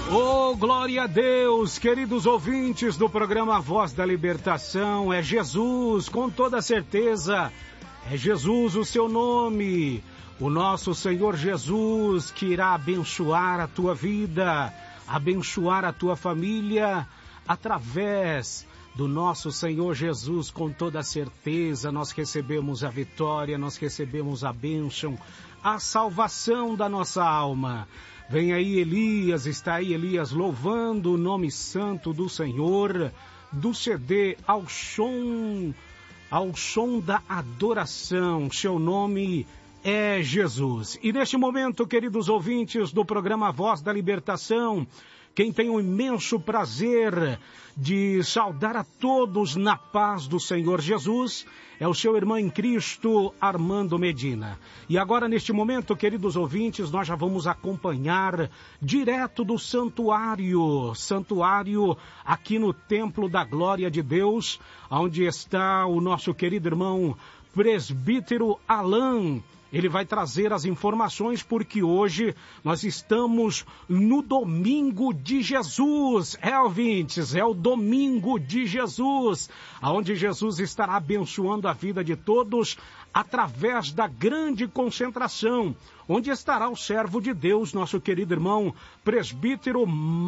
Oh, glória a Deus, queridos ouvintes do programa Voz da Libertação, é Jesus, com toda certeza, é Jesus o seu nome, o nosso Senhor Jesus que irá abençoar a tua vida, abençoar a tua família, através do nosso Senhor Jesus, com toda certeza, nós recebemos a vitória, nós recebemos a bênção, a salvação da nossa alma. Vem aí Elias, está aí Elias louvando o nome santo do Senhor, do CD ao som da adoração. Seu nome é Jesus. E neste momento, queridos ouvintes do programa Voz da Libertação, quem tem o imenso prazer de saudar a todos na paz do Senhor Jesus é o seu irmão em Cristo, Armando Medina. E agora, neste momento, queridos ouvintes, nós já vamos acompanhar direto do santuário aqui no Templo da Glória de Deus, onde está o nosso querido irmão presbítero Alain. Ele vai trazer as informações porque hoje nós estamos no Domingo de Jesus. Ouvintes, é o Domingo de Jesus, onde Jesus estará abençoando a vida de todos através da grande concentração, onde estará o servo de Deus, nosso querido irmão presbítero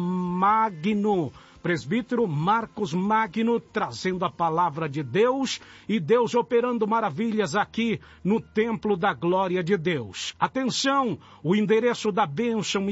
Marcos Magno, trazendo a palavra de Deus e Deus operando maravilhas aqui no Templo da Glória de Deus. Atenção, o endereço da bênção